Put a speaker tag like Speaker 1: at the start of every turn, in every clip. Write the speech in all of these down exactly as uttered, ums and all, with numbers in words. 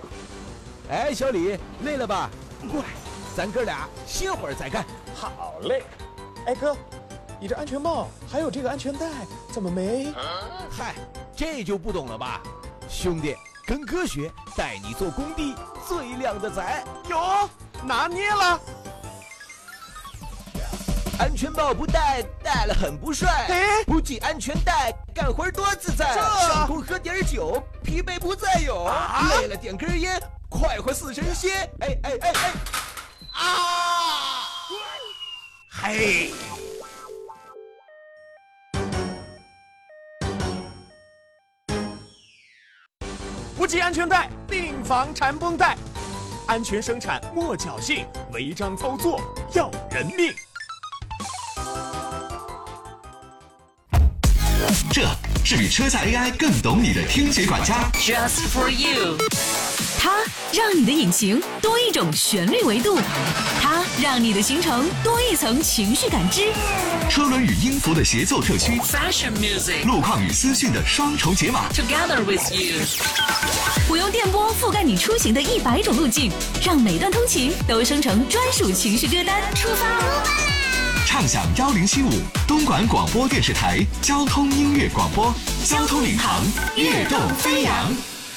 Speaker 1: 哎，小李，累了吧？过来，咱哥俩歇会儿再干。
Speaker 2: 好嘞。哎哥，你这安全帽还有这个安全带怎么没？
Speaker 1: 嗨，这就不懂了吧？兄弟，跟哥学，带你做工地最靓的仔。
Speaker 2: 有，拿捏了。
Speaker 1: 安全帽不戴，戴了很不帅。
Speaker 2: 哎，
Speaker 1: 不系安全带，干活多自在。上工喝点酒，疲惫不再有。啊、累了点根烟，快活似神仙。哎哎哎哎！啊！嘿！
Speaker 2: 不系安全带，订房缠绷带。安全生产莫侥幸，违章操作要人命。
Speaker 3: 这是比车载 A I 更懂你的听觉管家
Speaker 4: Just for you， 它让你的引擎多一种旋律维度，它让你的行程多一层情绪感知。
Speaker 3: 车轮与音符的协奏特区
Speaker 4: Fashion music，
Speaker 3: 路况与资讯的双重解码
Speaker 4: Together with you， 我用电波覆盖你出行的一百种路径，让每段通勤都生成专属情绪歌单。出发！
Speaker 3: 畅享幺零七五东莞广播电视台交通音乐广播，交通领航，跃动飞扬。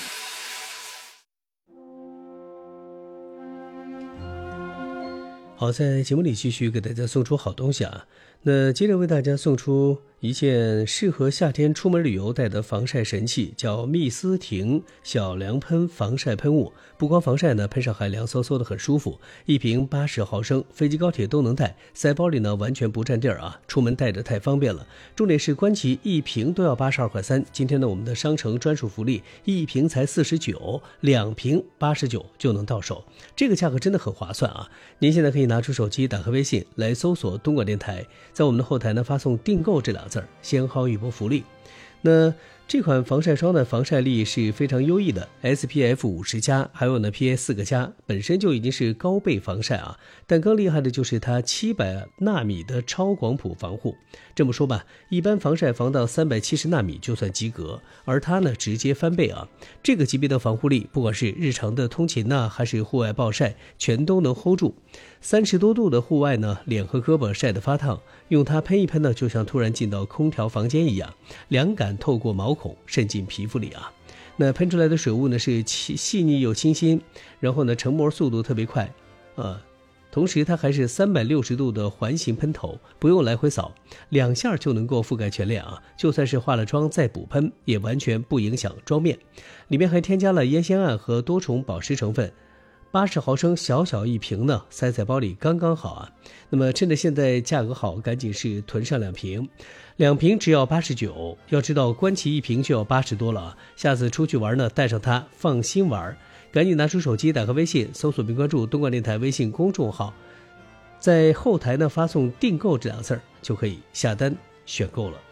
Speaker 5: 好，在节目里继续给大家送出好东西啊。那接着为大家送出一件适合夏天出门旅游带的防晒神器，叫蜜丝婷小凉喷防晒喷雾。不光防晒呢，喷上还凉飕飕的，很舒服。一瓶八十毫升，飞机高铁都能带，塞包里呢完全不占地儿啊，出门带着太方便了。重点是官旗一瓶都要八十二块三，今天呢我们的商城专属福利，一瓶才四十九，两瓶八十九就能到手，这个价格真的很划算啊！您现在可以拿出手机，打开微信来搜索东莞电台，在我们的后台呢发送订购这俩字儿，先薅一波福利。那这款防晒霜的防晒力是非常优异的 S P F 五十 加，还有呢 P A 四 个加，本身就已经是高倍防晒啊，但更厉害的就是它七百纳米的超广谱防护。这么说吧，一般防晒防到三百七十纳米就算及格，而它呢直接翻倍啊，这个级别的防护力，不管是日常的通勤呐、啊，还是户外暴晒，全都能 hold 住。三十多度的户外呢，脸和胳膊晒得发烫，用它喷一喷呢，就像突然进到空调房间一样，凉感透过毛孔渗进皮肤里啊。那喷出来的水雾呢是细腻又清新，然后呢成膜速度特别快啊，同时它还是三百六十度的环形喷头，不用来回扫，两下就能够覆盖全脸啊，就算是化了妆再补喷也完全不影响妆面。里面还添加了烟酰胺和多重保湿成分，八十毫升小小一瓶呢，塞在包里刚刚好啊。那么趁着现在价格好，赶紧是囤上两瓶，两瓶只要八十九。要知道官旗一瓶就要八十多了啊！下次出去玩呢，带上它放心玩。赶紧拿出手机，打开微信，搜索并关注东莞电台微信公众号，在后台呢发送订购这两个字儿，就可以下单选购了。